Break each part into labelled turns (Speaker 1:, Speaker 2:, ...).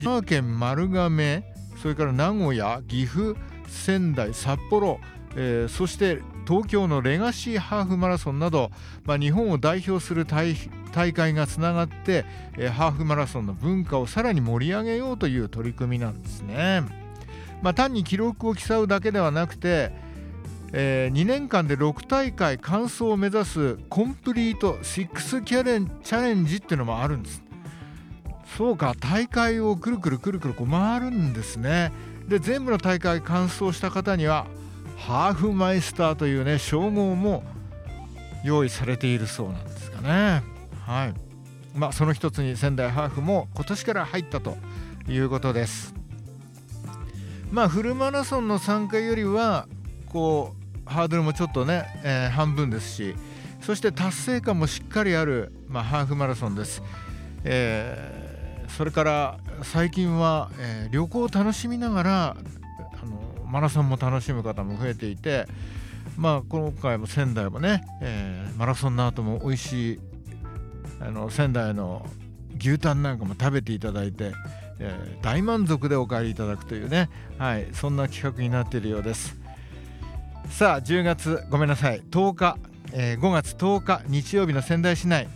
Speaker 1: 石川県丸亀、それから名古屋、岐阜、仙台、札幌、そして東京のレガシーハーフマラソンなど、日本を代表する大会がつながって、ハーフマラソンの文化をさらに盛り上げようという取り組みなんですね。単に記録を競うだけではなくて、2年間で6大会完走を目指すコンプリート6チャレンジっていうのもあるんです。そうか、大会をくるくるこう回るんですね。で、全部の大会完走した方にはハーフマイスターというね、称号も用意されているそうなんですがね。はい。その一つに仙台ハーフも今年から入ったということです。フルマラソンの参加よりはハードルもちょっとね、半分ですし、そして達成感もしっかりある、ハーフマラソンです。それから最近は、旅行を楽しみながらマラソンも楽しむ方も増えていて、今回も仙台もね、マラソンの後も美味しい仙台の牛タンなんかも食べていただいて、大満足でお帰りいただくというね、そんな企画になっているようです。さあ10月10日、5月10日日曜日の仙台市内、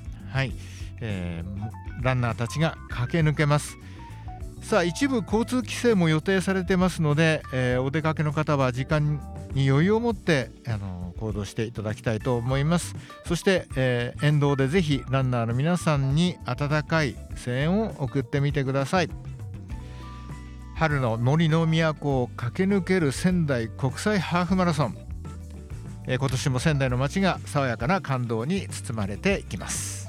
Speaker 1: ランナーたちが駆け抜けます。さあ一部交通規制も予定されてますので、お出かけの方は時間に余裕を持って行動していただきたいと思います。そして、沿道でぜひランナーの皆さんに温かい声援を送ってみてください。春の森の都を駆け抜ける仙台国際ハーフマラソン、今年も仙台の街が爽やかな感動に包まれていきます。